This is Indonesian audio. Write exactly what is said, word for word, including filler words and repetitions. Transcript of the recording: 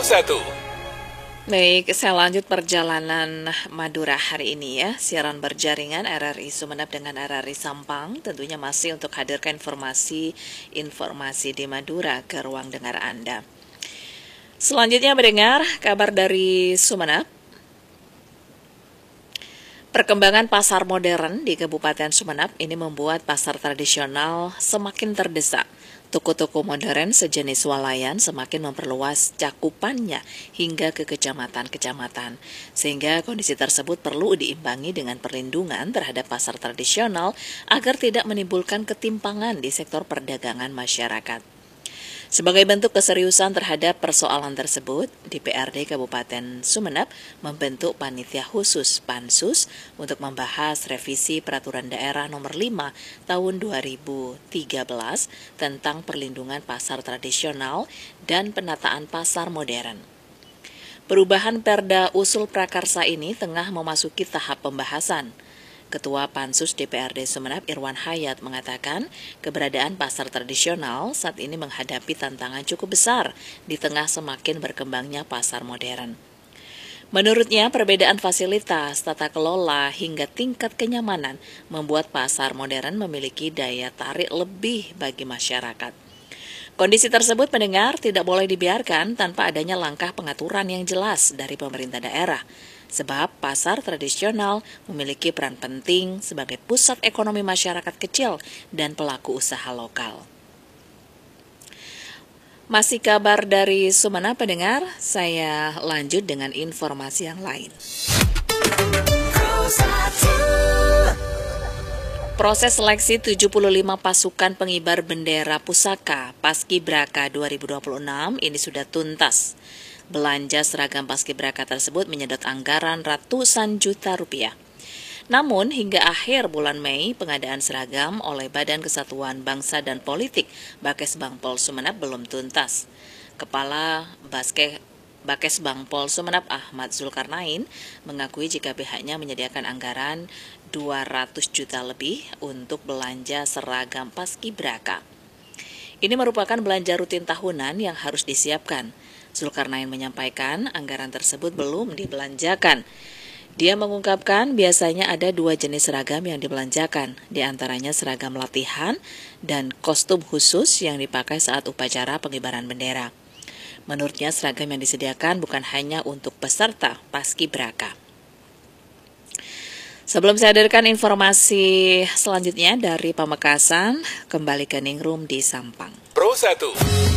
satu. Baik, saya lanjut perjalanan Madura hari ini ya. Siaran berjaringan R R I Sumeneb dengan R R I Sampang tentunya masih untuk hadirkan informasi-informasi di Madura ke ruang dengar Anda. Selanjutnya mendengar kabar dari Sumeneb. Perkembangan pasar modern di Kabupaten Sumeneb ini membuat pasar tradisional semakin terdesak. Toko-toko modern sejenis swalayan semakin memperluas cakupannya hingga ke kecamatan-kecamatan, sehingga kondisi tersebut perlu diimbangi dengan perlindungan terhadap pasar tradisional agar tidak menimbulkan ketimpangan di sektor perdagangan masyarakat. Sebagai bentuk keseriusan terhadap persoalan tersebut, D P R D Kabupaten Sumeneb membentuk panitia khusus Pansus untuk membahas revisi Peraturan Daerah Nomor lima Tahun dua ribu tiga belas tentang perlindungan pasar tradisional dan penataan pasar modern. Perubahan Perda Usul Prakarsa ini tengah memasuki tahap pembahasan. Ketua Pansus D P R D Sumeneb Irwan Hayat mengatakan keberadaan pasar tradisional saat ini menghadapi tantangan cukup besar di tengah semakin berkembangnya pasar modern. Menurutnya, perbedaan fasilitas, tata kelola, hingga tingkat kenyamanan membuat pasar modern memiliki daya tarik lebih bagi masyarakat. Kondisi tersebut mendengar tidak boleh dibiarkan tanpa adanya langkah pengaturan yang jelas dari pemerintah daerah. Sebab pasar tradisional memiliki peran penting sebagai pusat ekonomi masyarakat kecil dan pelaku usaha lokal. Masih kabar dari Sumeneb pendengar, saya lanjut dengan informasi yang lain. Proses seleksi tujuh puluh lima pasukan pengibar bendera pusaka Paskibraka dua ribu dua puluh enam ini sudah tuntas. Belanja seragam Paskibraka tersebut menyedot anggaran ratusan juta rupiah. Namun hingga akhir bulan Mei, pengadaan seragam oleh Badan Kesatuan Bangsa dan Politik Bakesbang Pol Sumeneb belum tuntas. Kepala Baske Bakesbang Pol Sumeneb Ahmad Zulkarnain mengakui jika pihaknya menyediakan anggaran dua ratus juta lebih untuk belanja seragam Paskibraka. Ini merupakan belanja rutin tahunan yang harus disiapkan. Zulkarnain menyampaikan anggaran tersebut belum dibelanjakan. Dia mengungkapkan biasanya ada dua jenis seragam yang dibelanjakan, di antaranya seragam latihan dan kostum khusus yang dipakai saat upacara pengibaran bendera. Menurutnya seragam yang disediakan bukan hanya untuk peserta Paskibraka. Sebelum saya hadirkan informasi selanjutnya dari Pamekasan, kembali ke Ningrum di Sampang. Pro satu.